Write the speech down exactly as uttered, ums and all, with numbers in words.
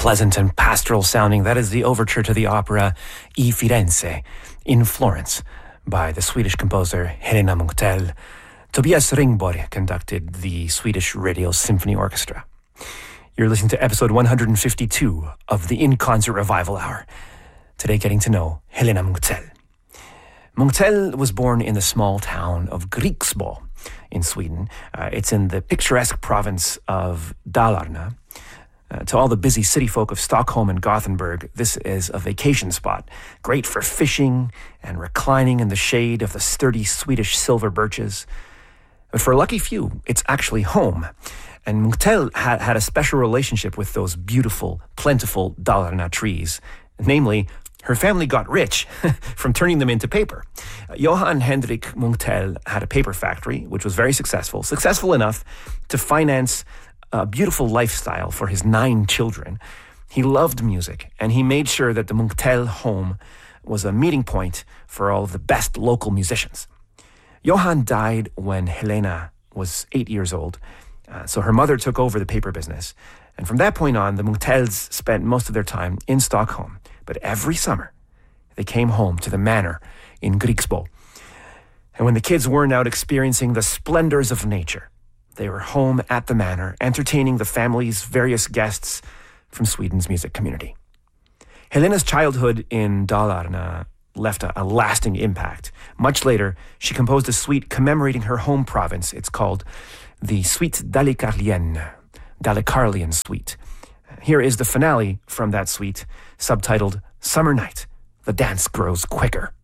pleasant and pastoral sounding. That is the overture to the opera I Firenze in Florence by the Swedish composer Helena Munkhtel. Tobias Ringborg conducted the Swedish Radio Symphony Orchestra. You're listening to episode one hundred fifty-two of the In Concert Revival Hour. Today, getting to know Helena Munkhtel. Munkhtel was born in the small town of Grycksbo in Sweden. Uh, it's in the picturesque province of Dalarna. Uh, to all the busy city folk of Stockholm and Gothenburg, this is a vacation spot, great for fishing and reclining in the shade of the sturdy Swedish silver birches. But for a lucky few, it's actually home. And Munkhtel had, had a special relationship with those beautiful, plentiful Dalarna trees. Namely, her family got rich from turning them into paper. Uh, Johan Henrik Munkhtel had a paper factory, which was very successful, successful enough to finance a beautiful lifestyle for his nine children. He loved music, and he made sure that the Munkhtel home was a meeting point for all of the best local musicians. Johan died when Helena was eight years old, uh, so her mother took over the paper business. And from that point on, the Munkhtels spent most of their time in Stockholm. But every summer, they came home to the manor in Grycksbo. And when the kids weren't out experiencing the splendors of nature, they were home at the manor, entertaining the family's various guests from Sweden's music community. Helena's childhood in Dalarna left a, a lasting impact. Much later, she composed a suite commemorating her home province. It's called the Suite Dalecarlienne, Dalecarlian Suite. Here is the finale from that suite, subtitled Summer Night, The Dance Grows Quicker.